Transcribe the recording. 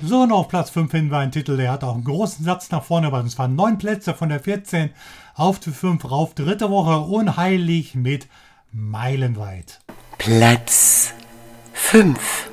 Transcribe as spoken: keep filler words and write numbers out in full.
So, und auf Platz fünf finden wir einen Titel, der hat auch einen großen Satz nach vorne, aber es waren neun Plätze von der vierzehn auf die fünf rauf. Dritte Woche Unheilig mit Meilenweit. Platz fünf.